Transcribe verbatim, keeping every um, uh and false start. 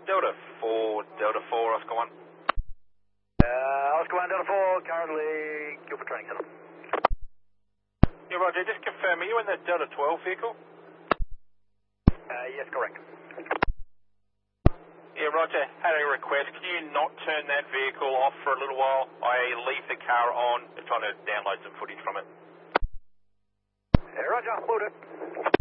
Delta four, Delta four, Oscar one. Uh, Oscar one, Delta four, currently Guildford Training Centre. Yeah, Roger, just confirm, are you in the Delta twelve vehicle? Uh, yes, correct. Yeah, Roger, had a request. Can you not turn that vehicle off for a little while? I leave the car on, trying to download some footage from it. Yeah, Roger, will do.